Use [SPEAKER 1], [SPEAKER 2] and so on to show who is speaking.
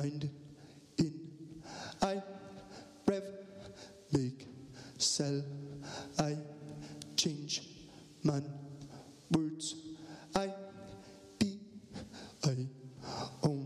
[SPEAKER 1] mind in I rev make sell I change man words I be I